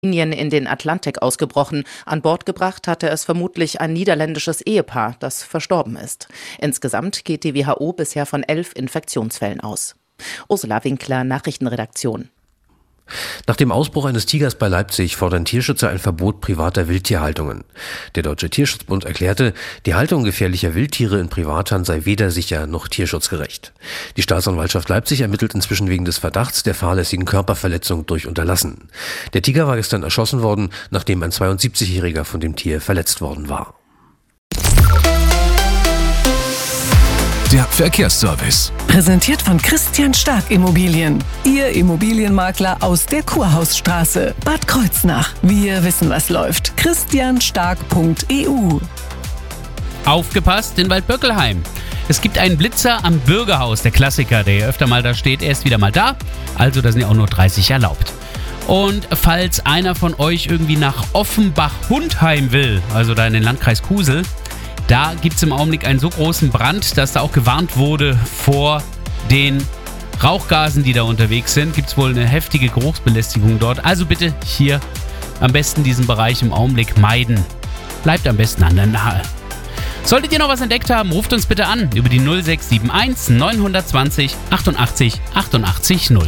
Linien in den Atlantik ausgebrochen. An Bord gebracht hatte es vermutlich ein niederländisches Ehepaar, das verstorben ist. Insgesamt geht die WHO bisher von 11 Infektionsfällen aus. Ursula Winkler, Nachrichtenredaktion. Nach dem Ausbruch eines Tigers bei Leipzig fordern Tierschützer ein Verbot privater Wildtierhaltungen. Der Deutsche Tierschutzbund erklärte, die Haltung gefährlicher Wildtiere in Privathand sei weder sicher noch tierschutzgerecht. Die Staatsanwaltschaft Leipzig ermittelt inzwischen wegen des Verdachts der fahrlässigen Körperverletzung durch Unterlassen. Der Tiger war gestern erschossen worden, nachdem ein 72-Jähriger von dem Tier verletzt worden war. Der Verkehrsservice. Präsentiert von Christian Stark Immobilien. Ihr Immobilienmakler aus der Kurhausstraße. Bad Kreuznach. Wir wissen, was läuft. christianstark.eu. Aufgepasst in Waldböckelheim. Es gibt einen Blitzer am Bürgerhaus, der Klassiker, der ja öfter mal da steht. Er ist wieder mal da, also da sind ja auch nur 30 erlaubt. Und falls einer von euch irgendwie nach Offenbach-Hundheim will, also da in den Landkreis Kusel, da gibt es im Augenblick einen so großen Brand, dass da auch gewarnt wurde vor den Rauchgasen, die da unterwegs sind. Gibt es wohl eine heftige Geruchsbelästigung dort. Also bitte hier am besten diesen Bereich im Augenblick meiden. Bleibt am besten an der Nahe. Solltet ihr noch was entdeckt haben, ruft uns bitte an über die 0671 920 88 88 0.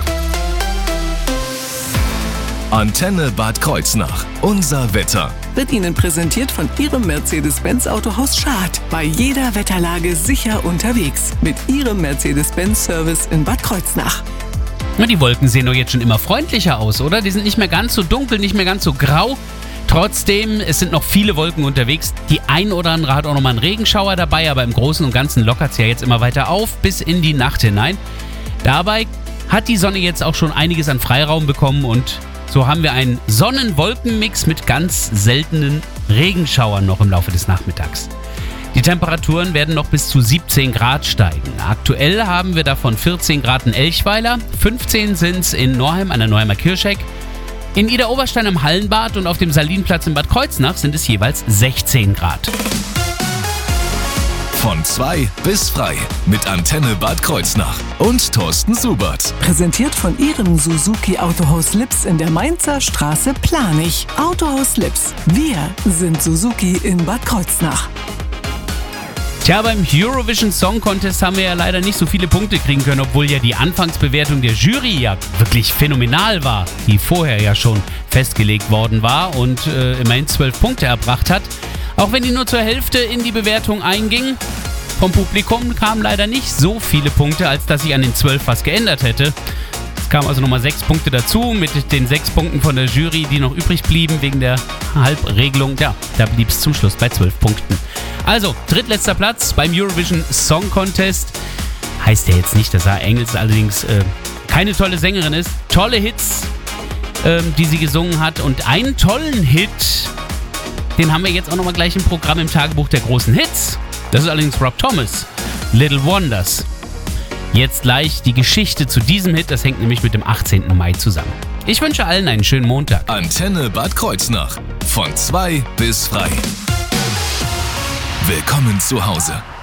Antenne Bad Kreuznach. Unser Wetter. Wird Ihnen präsentiert von Ihrem Mercedes-Benz Autohaus Schad. Bei jeder Wetterlage sicher unterwegs. Mit Ihrem Mercedes-Benz-Service in Bad Kreuznach. Na, die Wolken sehen doch jetzt schon immer freundlicher aus, oder? Die sind nicht mehr ganz so dunkel, nicht mehr ganz so grau. Trotzdem, es sind noch viele Wolken unterwegs. Die ein oder andere hat auch noch mal einen Regenschauer dabei, aber im Großen und Ganzen lockert es ja jetzt immer weiter auf bis in die Nacht hinein. Dabei hat die Sonne jetzt auch schon einiges an Freiraum bekommen und so haben wir einen Sonnen-Wolken-Mix mit ganz seltenen Regenschauern noch im Laufe des Nachmittags. Die Temperaturen werden noch bis zu 17 Grad steigen. Aktuell haben wir davon 14 Grad in Elchweiler, 15 sind es in Norheim an der Norheimer Kircheck. In Idar-Oberstein am Hallenbad und auf dem Salinplatz in Bad Kreuznach sind es jeweils 16 Grad. Von 2 bis frei mit Antenne Bad Kreuznach und Thorsten Subert. Präsentiert von Ihrem Suzuki Autohaus Lips in der Mainzer Straße Planich. Autohaus Lips. Wir sind Suzuki in Bad Kreuznach. Tja, beim Eurovision Song Contest haben wir ja leider nicht so viele Punkte kriegen können, obwohl ja die Anfangsbewertung der Jury ja wirklich phänomenal war, die vorher ja schon festgelegt worden war und immerhin 12 Punkte erbracht hat. Auch wenn die nur zur Hälfte in die Bewertung einging, vom Publikum kamen leider nicht so viele Punkte, als dass sich an den 12 was geändert hätte. Es kamen also nochmal 6 Punkte dazu, mit den 6 Punkten von der Jury, die noch übrig blieben wegen der Halbregelung. Ja, da blieb es zum Schluss bei 12 Punkten. Also, drittletzter Platz beim Eurovision Song Contest. Heißt ja jetzt nicht, dass Sarah Engels allerdings keine tolle Sängerin ist. Tolle Hits, die sie gesungen hat. Und einen tollen Hit, den haben wir jetzt auch nochmal gleich im Programm im Tagebuch der großen Hits. Das ist allerdings Rob Thomas, Little Wonders. Jetzt gleich die Geschichte zu diesem Hit, das hängt nämlich mit dem 18. Mai zusammen. Ich wünsche allen einen schönen Montag. Antenne Bad Kreuznach. Von 2 bis frei. Willkommen zu Hause.